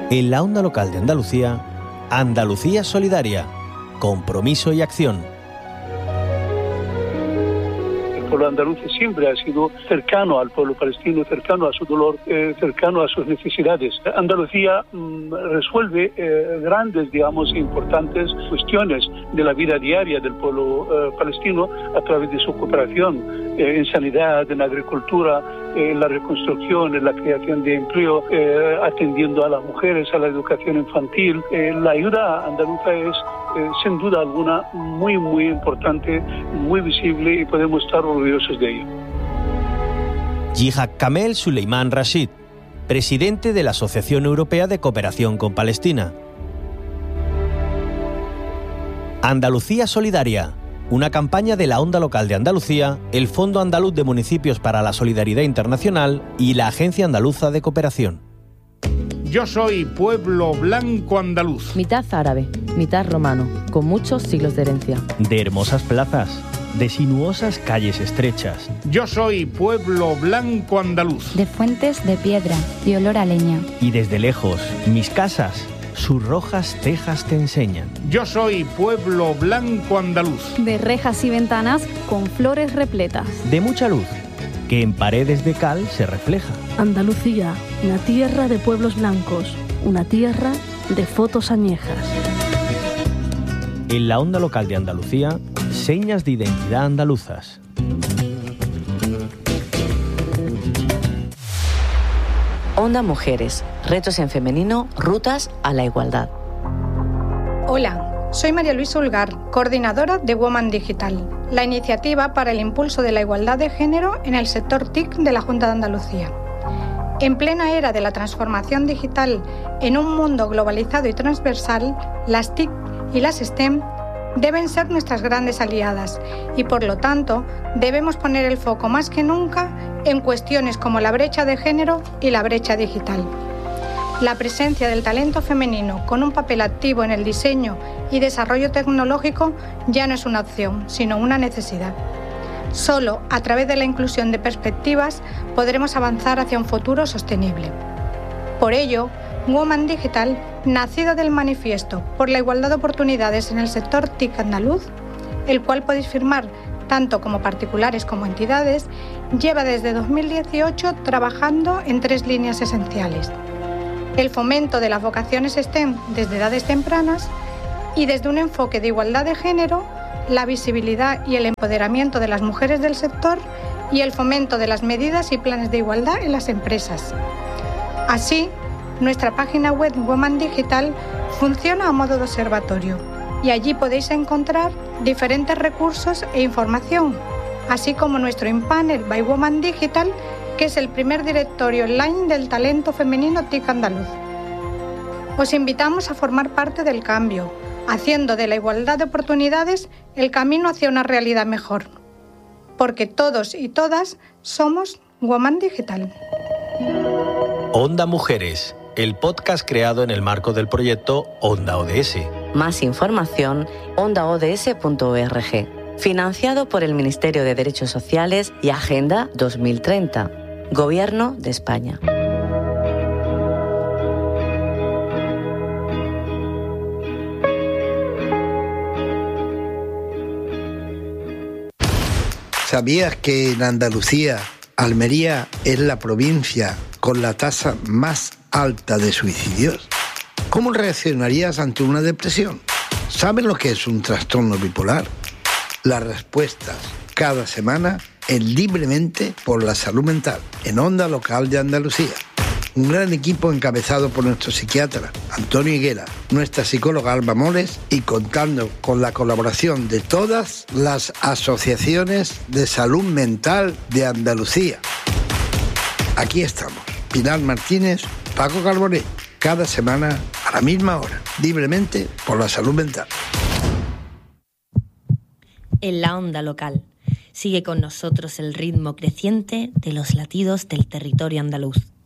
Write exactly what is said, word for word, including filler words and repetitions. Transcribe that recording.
En la onda local de Andalucía, Andalucía Solidaria, compromiso y acción. El pueblo andaluz siempre ha sido cercano al pueblo palestino, cercano a su dolor, eh, cercano a sus necesidades. Andalucía mmm, resuelve eh, grandes, digamos, importantes cuestiones de la vida diaria del pueblo eh, palestino a través de su cooperación eh, en sanidad, en agricultura, eh, en la reconstrucción, en la creación de empleo, eh, atendiendo a las mujeres, a la educación infantil. Eh, la ayuda andaluza es Eh, sin duda alguna muy muy importante, muy visible y podemos estar orgullosos de ello. Jihad Kamel Suleiman Rashid, presidente de la Asociación Europea de Cooperación con Palestina. Andalucía Solidaria, una campaña de la Onda Local de Andalucía, el Fondo Andaluz de Municipios para la Solidaridad Internacional y la Agencia Andaluza de Cooperación. Yo soy pueblo blanco andaluz. Mitad árabe, mitad romano, con muchos siglos de herencia. De hermosas plazas, de sinuosas calles estrechas. Yo soy pueblo blanco andaluz. De fuentes de piedra, de olor a leña. Y desde lejos, mis casas, sus rojas tejas te enseñan. Yo soy pueblo blanco andaluz. De rejas y ventanas con flores repletas. De mucha luz, que en paredes de cal se refleja. Andalucía, una tierra de pueblos blancos, una tierra de fotos añejas. En la Onda Local de Andalucía, señas de identidad andaluzas. Onda Mujeres, retos en femenino, rutas a la igualdad. Hola. Soy María Luisa Ulgar, coordinadora de Woman Digital, la iniciativa para el impulso de la igualdad de género en el sector T I C de la Junta de Andalucía. En plena era de la transformación digital en un mundo globalizado y transversal, las T I C y las STEM deben ser nuestras grandes aliadas y, por lo tanto, debemos poner el foco más que nunca en cuestiones como la brecha de género y la brecha digital. La presencia del talento femenino con un papel activo en el diseño y desarrollo tecnológico ya no es una opción, sino una necesidad. Solo a través de la inclusión de perspectivas podremos avanzar hacia un futuro sostenible. Por ello, Woman Digital, nacido del manifiesto por la igualdad de oportunidades en el sector T I C andaluz, el cual podéis firmar tanto como particulares como entidades, lleva desde dos mil dieciocho trabajando en tres líneas esenciales: el fomento de las vocaciones STEM desde edades tempranas y desde un enfoque de igualdad de género, la visibilidad y el empoderamiento de las mujeres del sector y el fomento de las medidas y planes de igualdad en las empresas. Así, nuestra página web Woman Digital funciona a modo de observatorio y allí podéis encontrar diferentes recursos e información, así como nuestro InPanel by Woman Digital, que es el primer directorio online del talento femenino T I C andaluz. Os invitamos a formar parte del cambio, haciendo de la igualdad de oportunidades el camino hacia una realidad mejor. Porque todos y todas somos Woman Digital. Onda Mujeres, el podcast creado en el marco del proyecto Onda O D S. Más información, onda o d s punto org. Financiado por el Ministerio de Derechos Sociales y Agenda dos mil treinta. Gobierno de España. ¿Sabías que en Andalucía, Almería es la provincia con la tasa más alta de suicidios? ¿Cómo reaccionarías ante una depresión? ¿Sabes lo que es un trastorno bipolar? Las respuestas cada semana en Libremente por la Salud Mental, en Onda Local de Andalucía. Un gran equipo encabezado por nuestro psiquiatra Antonio Higuera, nuestra psicóloga Alba Moles y contando con la colaboración de todas las asociaciones de salud mental de Andalucía. Aquí estamos, Pilar Martínez, Paco Carbonet, cada semana a la misma hora, Libremente por la Salud Mental. En la Onda Local. Sigue con nosotros el ritmo creciente de los latidos del territorio andaluz.